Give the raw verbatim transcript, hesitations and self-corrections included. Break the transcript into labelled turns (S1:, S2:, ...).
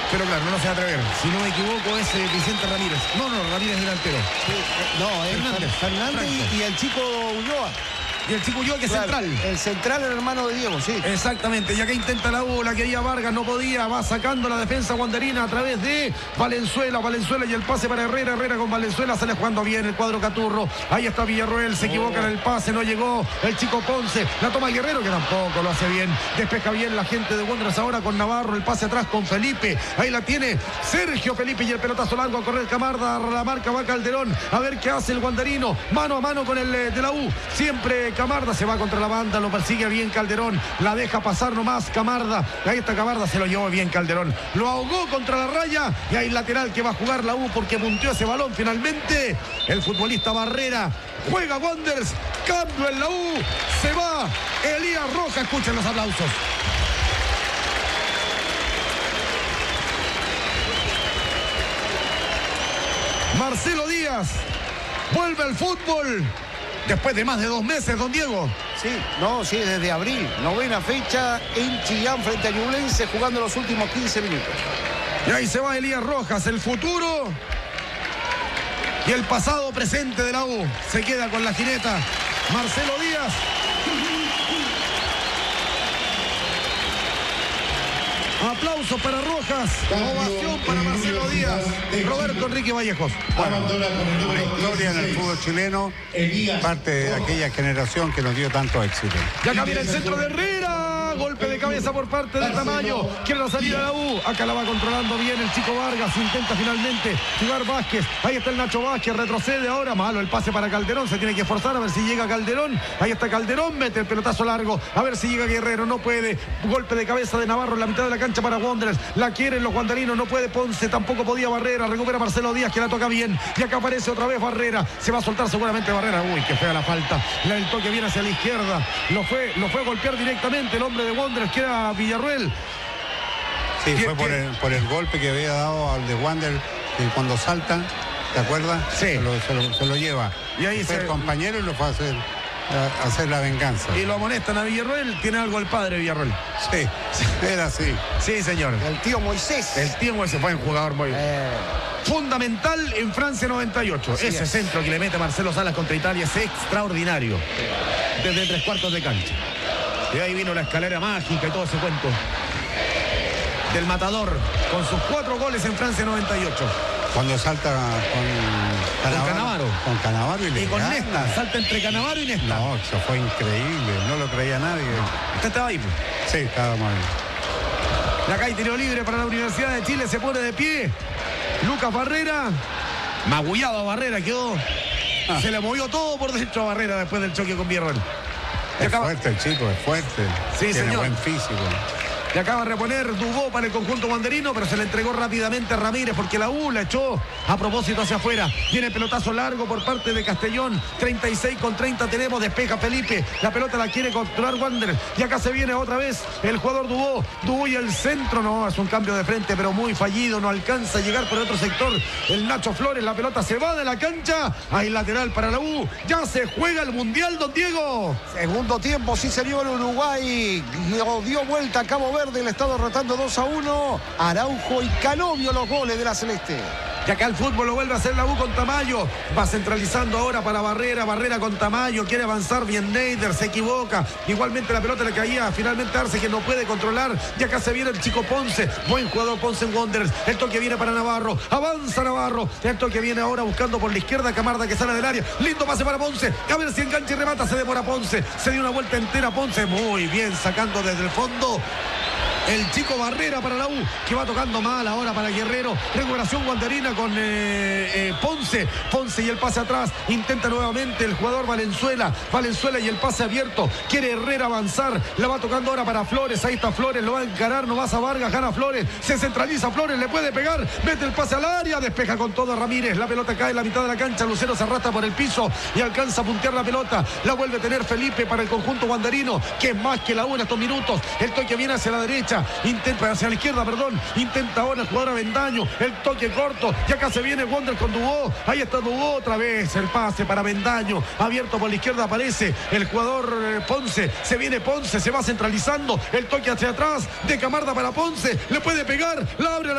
S1: Pero claro, no, no se va a atrever. Si no me equivoco es eh, Vicente Ramírez. No, no, Ramírez delantero.
S2: Sí, eh, no, es Fernández, Fernández y, y el chico Ulloa.
S1: Y el chico Ulloa que es claro, central.
S2: El central, el hermano de Diego, sí.
S1: Exactamente. Y acá intenta la U, la quería Vargas, no podía. Va sacando la defensa wanderina a través de Valenzuela. Valenzuela y el pase para Herrera. Herrera con Valenzuela. Sale jugando bien el cuadro Caturro. Ahí está Villarroel. Se equivoca oh. en el pase. No llegó el chico Ponce. La toma Guerrero, que tampoco lo hace bien. Despeja bien la gente de Wanderers ahora con Navarro. El pase atrás con Felipe. Ahí la tiene Sergio Felipe y el pelotazo largo a correr Camarda. La marca va Calderón. A ver qué hace el wanderino. Mano a mano con el de la U. Siempre Camarda se va contra la banda, lo persigue bien Calderón, la deja pasar nomás Camarda, ahí está Camarda, se lo llevó bien Calderón, lo ahogó contra la raya y hay lateral que va a jugar la U porque punteó ese balón finalmente, el futbolista Barrera, juega Wanderers, cambio en la U, se va Elías Rojas, escuchen los aplausos. Marcelo Díaz, vuelve al fútbol. Después de más de dos meses, don Diego.
S2: Sí, no, sí, desde abril. Novena fecha en Chillán frente a Ñublense, jugando los últimos quince minutos.
S1: Y ahí se va Elías Rojas, el futuro y el pasado presente de la U. Se queda con la jineta Marcelo Díaz. Aplausos para Rojas, ovación para Marcelo Díaz, Roberto Enrique Vallejos.
S3: Bueno, una historia en el fútbol chileno, parte de aquella generación que nos dio tanto éxito.
S1: Ya acá viene el centro de Herrera, golpe de cabeza por parte de Tamayo, quiere la salida de la U, acá la va controlando bien el chico Vargas, intenta finalmente jugar Vázquez, ahí está el Nacho Vázquez, retrocede ahora, malo el pase para Calderón, se tiene que esforzar a ver si llega Calderón, ahí está Calderón, mete el pelotazo largo, a ver si llega Guerrero, no puede, golpe de cabeza de Navarro en la mitad de la cancha para Wanderers, la quieren los wanderinos, no puede Ponce, tampoco podía Barrera, recupera Marcelo Díaz que la toca bien, y acá aparece otra vez Barrera, se va a soltar seguramente Barrera, uy, qué fea la falta, el toque viene hacia la izquierda, lo fue, lo fue a golpear directamente el hombre de Wanderers que era Villarroel.
S3: Sí, fue por el, por el golpe que había dado al de Wander y cuando salta, ¿te acuerdas?
S1: Sí.
S3: Se lo, se lo, se lo lleva.
S1: Y ahí
S3: fue
S1: se...
S3: el compañero y lo fue a hacer, a hacer la venganza.
S1: Y lo amonestan a Villarroel, tiene algo el padre Villarroel.
S3: Sí, era así.
S1: Sí, señor.
S2: El tío Moisés.
S1: El tío Moisés fue un jugador muy... Eh... fundamental en Francia noventa y ocho. Así Ese es. centro que le mete Marcelo Salas contra Italia es extraordinario. Desde tres cuartos de cancha. Y ahí vino la escalera mágica y todo ese cuento del matador con sus cuatro goles en Francia noventa y ocho.
S3: Cuando salta con Canavaro.
S1: Con Canavaro.
S3: Con Canavaro y,
S1: y con gana. Nesta. Salta entre Canavaro y Nesta.
S3: No, eso fue increíble. No lo creía nadie.
S1: ¿Usted estaba ahí?
S3: Sí, estaba mal.
S1: La calle tiro libre para la Universidad de Chile. Se pone de pie. Lucas Barrera. Magullado a Barrera quedó. Ah. Se le movió todo por dentro a Barrera después del choque con Villarroel.
S3: Es acaba... fuerte el chico, es fuerte.
S1: Sí,
S3: Tiene
S1: señor.
S3: buen físico.
S1: Le acaba de reponer Dubó para el conjunto wanderino, pero se le entregó rápidamente a Ramírez porque la U la echó a propósito hacia afuera. Viene el pelotazo largo por parte de Castellón. treinta y seis con treinta tenemos, despeja Felipe. La pelota la quiere controlar Wanderers. Y acá se viene otra vez el jugador Dubó. Dubó y el centro, no, es un cambio de frente, pero muy fallido. No alcanza a llegar por el otro sector. El Nacho Flores, la pelota se va de la cancha. Hay lateral para la U. Ya se juega el Mundial, don Diego.
S2: Segundo tiempo, sí señor, Uruguay lo dio vuelta a Cabo Verde, le está derrotando dos a uno. Araujo y Canovio los goles de la Celeste.
S1: Y acá el fútbol lo vuelve a hacer la U con Tamayo. Va centralizando ahora para Barrera. Barrera con Tamayo. Quiere avanzar bien Neider. Se equivoca. Igualmente la pelota le caía finalmente a Arce que no puede controlar. Y acá se viene el chico Ponce. Buen jugador Ponce en Wanderers. El toque viene para Navarro. Avanza Navarro. El toque viene ahora buscando por la izquierda Camarda que sale del área. Lindo pase para Ponce. A ver si engancha y remata. Se demora Ponce. Se dio una vuelta entera Ponce. Muy bien sacando desde el fondo. El chico Barrera para la U, que va tocando mal ahora para Guerrero. Recuperación wanderina con eh, eh, Ponce. Ponce y el pase atrás. Intenta nuevamente el jugador Valenzuela. Valenzuela y el pase abierto. Quiere Herrera avanzar. La va tocando ahora para Flores. Ahí está Flores. Lo va a encarar. No vas a Vargas. Gana Flores. Se centraliza Flores. Le puede pegar. Mete el pase al área. Despeja con todo Ramírez. La pelota cae en la mitad de la cancha. Lucero se arrastra por el piso y alcanza a puntear la pelota. La vuelve a tener Felipe para el conjunto wanderino, que es más que la U en estos minutos. El toque viene hacia la derecha. Intenta hacia la izquierda, perdón. Intenta ahora el jugador Avendaño. El toque corto. Y acá se viene Wander con Dubó. Ahí está Dubó otra vez. El pase para Avendaño. Abierto por la izquierda aparece el jugador eh, Ponce. Se viene Ponce. Se va centralizando. El toque hacia atrás de Camarda para Ponce. Le puede pegar. La abre.